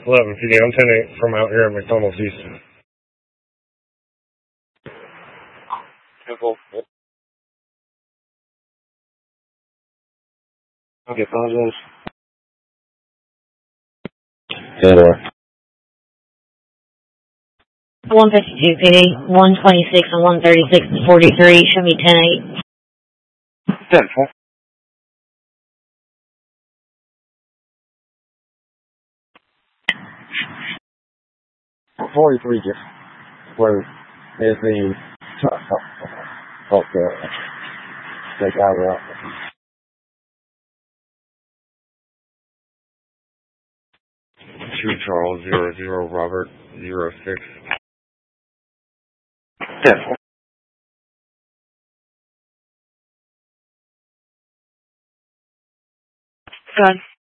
11 PD. I'm 10-8 from out here at McDonald's East. Careful. Okay, apologize. 10-4. 152 PD, 126 and 136 and 43. Show me 10-8. 10-4. $43 just where is the take out route. 2 Charles 00 Robert 06. 10-4. Good.